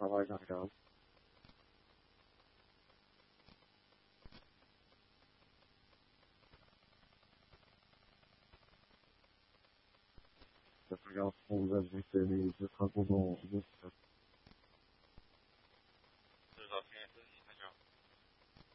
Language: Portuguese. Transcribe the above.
falar já já. Je regarde pour vous ajouter les travaux dans